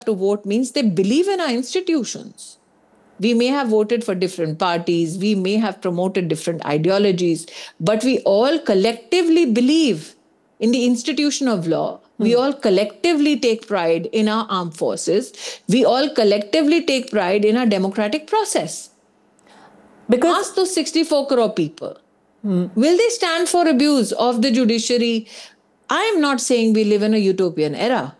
to vote means they believe in our institutions. We may have voted for different parties, we may have promoted different ideologies, but we all collectively believe in the institution of law. We all collectively take pride in our armed forces. We all collectively take pride in our democratic process. Because ask those 64 crore people, will they stand for abuse of the judiciary? I am not saying we live in a utopian era.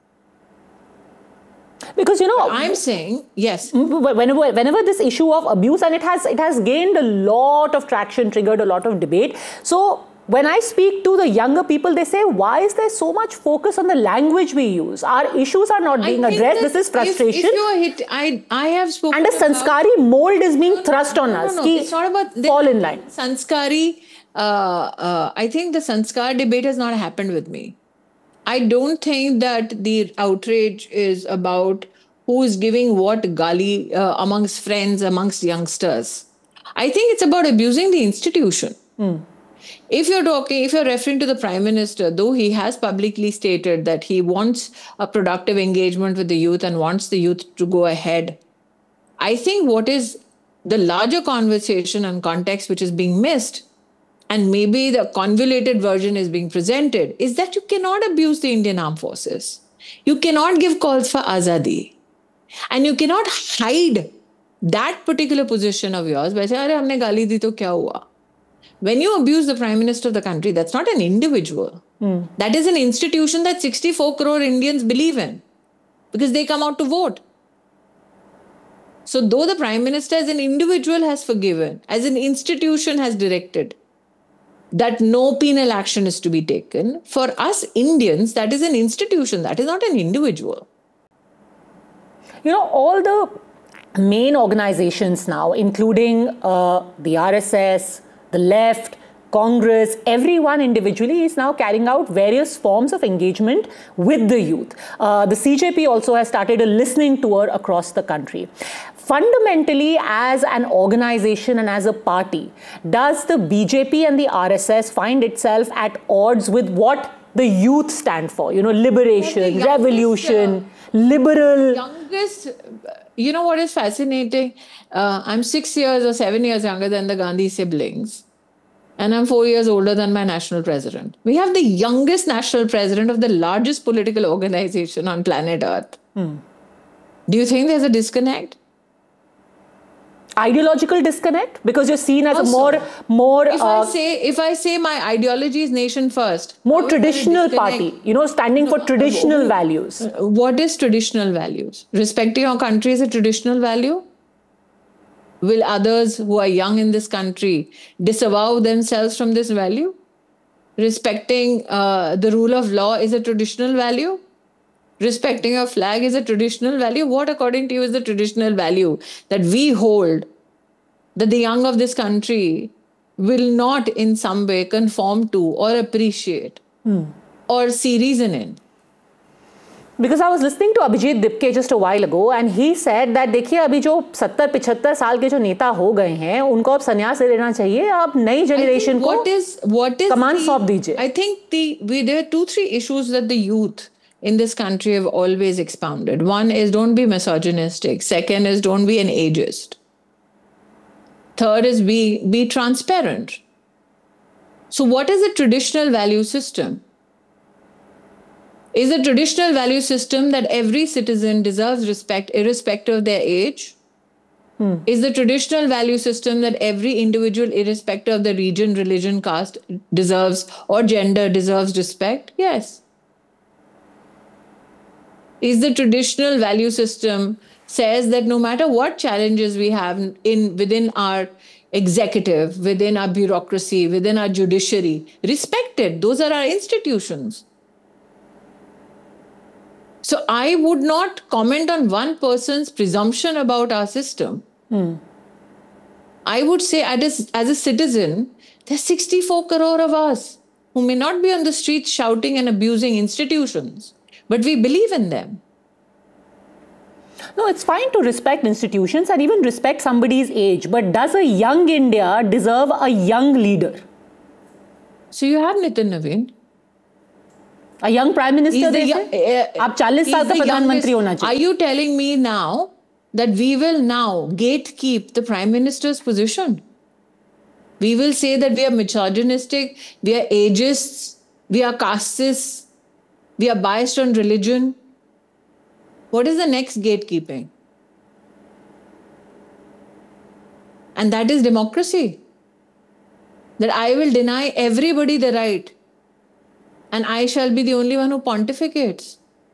Because, I'm saying, yes. Whenever this issue of abuse, and it has gained a lot of traction, triggered a lot of debate. So when I speak to the younger people, they say, why is there so much focus on the language we use? Our issues are not being addressed. This is frustration. If you are hit, I have spoken. And a sanskari mold is being thrust on us. No, it's not about fall in line. Sanskari, I think the sanskar debate has not happened with me. I don't think that the outrage is about who is giving what gali amongst friends, amongst youngsters. I think it's about abusing the institution. If you're referring to the Prime Minister, though he has publicly stated that he wants a productive engagement with the youth and wants the youth to go ahead, I think what is the larger conversation and context which is being missed, and maybe the convoluted version is being presented, is that you cannot abuse the Indian Armed Forces. You cannot give calls for azadi. And you cannot hide that particular position of yours by saying, "Arey, humne gali di to kya hua?" When you abuse the Prime Minister of the country, that's not an individual. That is an institution that 64 crore Indians believe in because they come out to vote. So though the Prime Minister as an individual has forgiven, as an institution has directed that no penal action is to be taken, for us Indians, that is an institution, that is not an individual. All the main organizations now, including the RSS, the left, Congress, everyone individually is now carrying out various forms of engagement with the youth. The CJP also has started a listening tour across the country. Fundamentally, as an organization and as a party, does the BJP and the RSS find itself at odds with what the youth stand for? Liberation, revolution, liberal. You know what is fascinating? I'm 6 years or 7 years younger than the Gandhi siblings. And I'm 4 years older than my national president. We have the youngest national president of the largest political organization on planet Earth. Do you think there's a disconnect? Ideological disconnect? Because you're seen as also, a more if I say my ideology is nation first, more traditional party, standing for traditional values. What is traditional values? Respecting our country is a traditional value? Will others who are young in this country disavow themselves from this value? Respecting the rule of law is a traditional value? Respecting your flag is a traditional value? What, according to you, is the traditional value that we hold that the young of this country will not in some way conform to or appreciate or see reason in? Because I was listening to Abhijit Dipke just a while ago, and he said that देखिए अभी जो 70-75 साल के जो नेता हो गए हैं उनको अब संन्यास ले लेना चाहिए, अब नई जनरेशन को कमान सौंप दीजिए. I think there are 2-3 issues that the youth in this country have always expounded. One is don't be misogynistic. Second is don't be an ageist. Third is be transparent. So what is the traditional value system? Is the traditional value system that every citizen deserves respect irrespective of their age? Is the traditional value system that every individual irrespective of the region, religion, caste deserves or gender deserves respect? Yes. Is the traditional value system says that no matter what challenges we have within our executive, within our bureaucracy, within our judiciary, respected. Those are our institutions. So I would not comment on one person's presumption about our system. I would say as a citizen, there's 64 crore of us who may not be on the streets shouting and abusing institutions, but we believe in them. No, it's fine to respect institutions and even respect somebody's age, but does a young India deserve a young leader? So you have Nitin Naveen. A young prime minister, they say? आप 40 साल का प्रधानमंत्री होना चाहिए. Are you telling me now that we will now gatekeep the prime minister's position? We will say that we are misogynistic, we are ageists, we are castists, we are biased on religion. What is the next gatekeeping? And that is democracy. That I will deny everybody the right, and I shall be the only one who pontificates.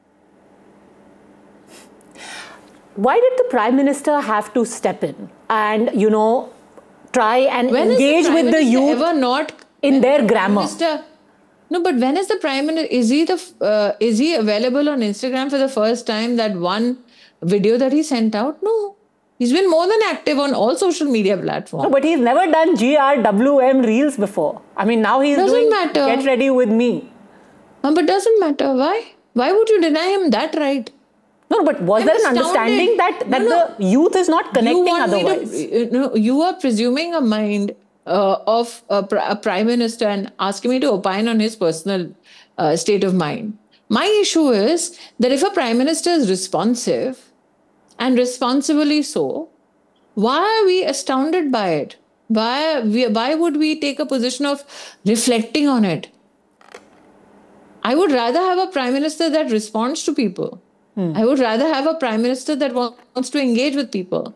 Why did the Prime Minister have to step in and, try and engage with the youth ever not in their grammar? No, but when is the Prime Minister, is he available on Instagram for the first time, that one video that he sent out? No. He's been more than active on all social media platforms. No, but he's never done GRWM reels before. I mean, now he's doing Get Ready With Me. But doesn't matter. Why? Why would you deny him that right? No, but was there an understanding that the youth is not connecting otherwise? You are presuming a mind of a prime minister and asking me to opine on his personal state of mind. My issue is that if a prime minister is responsive, and responsibly so, why are we astounded by it? Why would we take a position of reflecting on it? I would rather have a prime minister that responds to people. I would rather have a prime minister that wants to engage with people.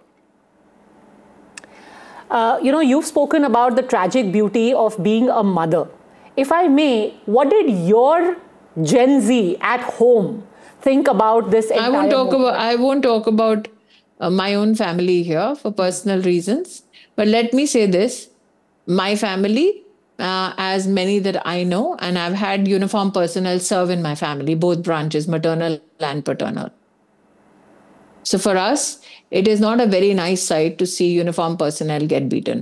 You've spoken about the tragic beauty of being a mother. If I may, what did your Gen Z at home think about this entire I won't talk about my own family here for personal reasons. But let me say this. My family, as many that I know, and I've had uniform personnel serve in my family, both branches, maternal and paternal. So for us, it is not a very nice sight to see uniform personnel get beaten.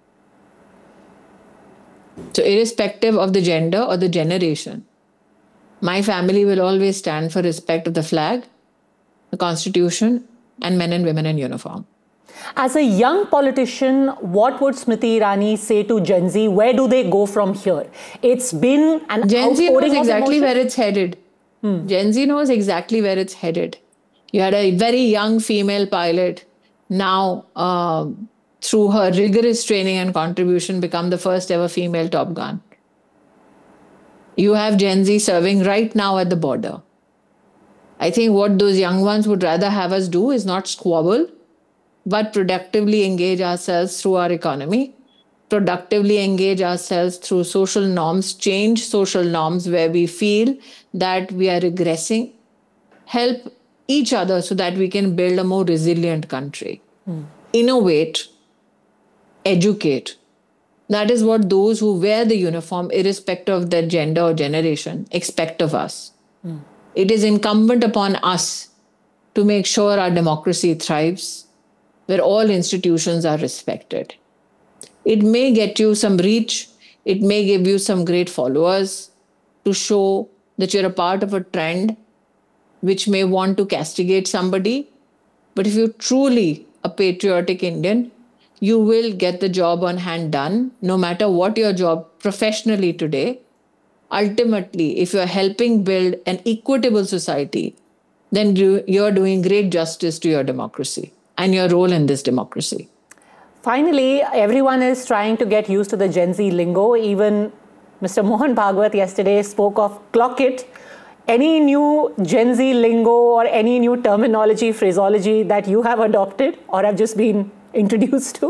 So irrespective of the gender or the generation, my family will always stand for respect of the flag, the Constitution, and men and women in uniform. As a young politician, what would Smriti Irani say to Gen Z? Where do they go from here? It's been an Gen Z knows exactly emotion. where it's headed. Gen Z knows exactly where it's headed. You had a very young female pilot now, through her rigorous training and contribution, become the first ever female Top Gun. You have Gen Z serving right now at the border. I think what those young ones would rather have us do is not squabble, but productively engage ourselves through our economy, productively engage ourselves through social norms, change social norms where we feel that we are regressing, help each other so that we can build a more resilient country, innovate, educate. That is what those who wear the uniform, irrespective of their gender or generation, expect of us. It is incumbent upon us to make sure our democracy thrives, where all institutions are respected. It may get you some reach, it may give you some great followers to show that you're a part of a trend which may want to castigate somebody. But if you're truly a patriotic Indian, you will get the job on hand done, no matter what your job professionally today. Ultimately, if you're helping build an equitable society, then you're doing great justice to your democracy and your role in this democracy. Finally, everyone is trying to get used to the Gen Z lingo. Even Mr. Mohan Bhagwat yesterday spoke of clock it. Any new Gen Z lingo or any new terminology, phraseology that you have adopted or have just been introduced to?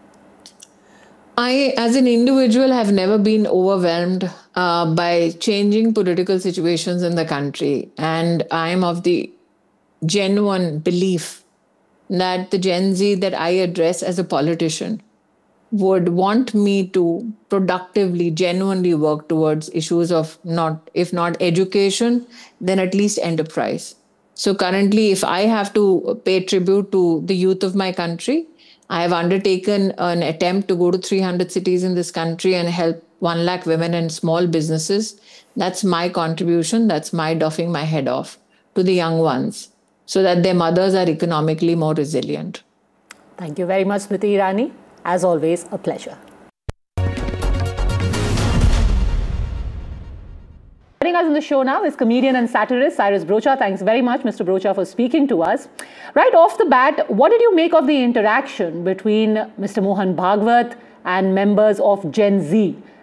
I, as an individual, have never been overwhelmed by changing political situations in the country. And I'm of the genuine belief that the Gen Z that I address as a politician would want me to productively, genuinely work towards issues of if not education, then at least enterprise. So currently, if I have to pay tribute to the youth of my country, I have undertaken an attempt to go to 300 cities in this country and help 1 lakh women and small businesses. That's my contribution. That's my doffing my head off to the young ones so that their mothers are economically more resilient. Thank you very much, Smriti Irani. As always, a pleasure. Joining us on the show now is comedian and satirist Cyrus Brocha. Thanks very much, Mr. Brocha, for speaking to us. Right off the bat, what did you make of the interaction between Mr. Mohan Bhagwat and members of Gen Z?